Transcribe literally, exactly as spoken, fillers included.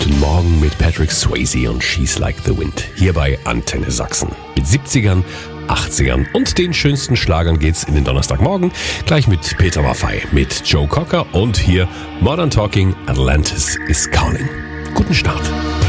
Guten Morgen mit Patrick Swayze und She's Like the Wind. Hier bei Antenne Sachsen. Mit siebzigern, achtzigern und den schönsten Schlagern geht's in den Donnerstagmorgen. Gleich mit Peter Maffay, mit Joe Cocker und hier Modern Talking, Atlantis is Calling. Guten Start.